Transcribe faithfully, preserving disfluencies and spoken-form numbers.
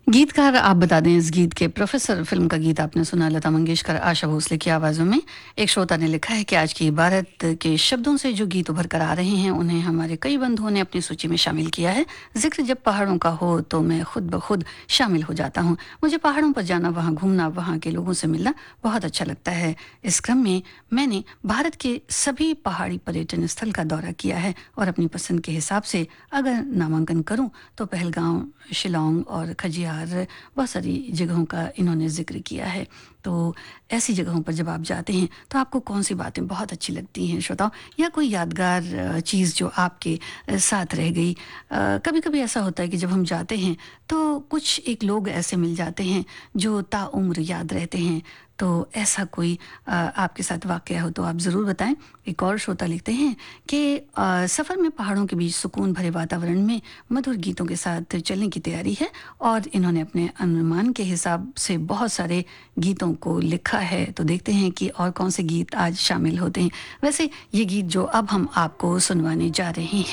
गीतकार आप बता दें इस गीत के प्रोफेसर फिल्म का गीत आपने सुना लता मंगेशकर आशा भोसले की आवाज़ों में। एक श्रोता ने लिखा है कि आज की भारत के शब्दों से जो गीत उभर कर आ रहे हैं उन्हें हमारे कई बंधुओं ने अपनी सूची में शामिल किया है। जिक्र जब पहाड़ों का हो तो मैं खुद ब खुद शामिल हो जाता हूँ। मुझे पहाड़ों पर जाना, वहाँ घूमना, वहाँ के लोगों से मिलना बहुत अच्छा लगता है। इस क्रम में मैंने भारत के सभी पहाड़ी पर्यटन स्थल का दौरा किया है और अपनी पसंद के हिसाब से अगर नामांकन करूँ तो पहलगांव, शिलोंग और खजियार, बहुत सारी जगहों का इन्होंने जिक्र किया है। तो ऐसी जगहों पर जब आप जाते हैं तो आपको कौन सी बातें बहुत अच्छी लगती हैं श्रोताओं, या कोई यादगार अ, चीज़ जो आपके अ, साथ रह गई। कभी कभी ऐसा होता है कि जब हम जाते हैं तो कुछ एक लोग ऐसे मिल जाते हैं जो ताउम्र याद रहते हैं। तो ऐसा कोई अ, आपके साथ वाकया हो तो आप ज़रूर बताएं। एक और श्रोता लिखते हैं कि अ, सफ़र में पहाड़ों के बीच सुकून भरे वातावरण में मधुर गीतों के साथ चलने की तैयारी है, और इन्होंने अपने अनुमान के हिसाब से बहुत सारे गीतों को लिखा है। तो देखते हैं कि और कौन से गीत आज शामिल होते हैं। वैसे ये गीत जो अब हम आपको सुनवाने जा रहे हैं